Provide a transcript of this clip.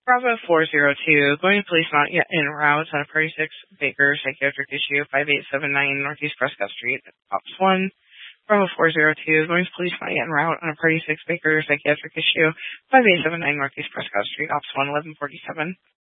Bravo 402, going to police not yet en route on a Party 6 Baker psychiatric issue 5879 Northeast Prescott Street, Ops 1. Bravo 402, going to police not yet en route on a Party 6 Baker psychiatric issue 5879 Northeast Prescott Street, Ops 1, 1147.